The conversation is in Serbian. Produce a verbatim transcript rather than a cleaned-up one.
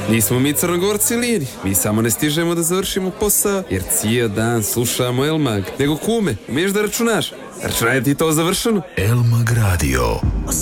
Nismo mi Crnogorci lijeni, mi samo ne stižemo da završimo posao, jer cijel dan slušamo El Mag. Nego kume, umiješ da računaš? Računaj ti to završeno? El Mag Radio.